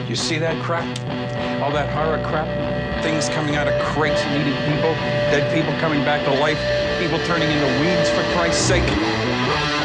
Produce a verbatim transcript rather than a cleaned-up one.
You see that crap? All that horror crap? Things coming out of crates and eating people, dead people coming back to life, people turning into weeds for Christ's sake.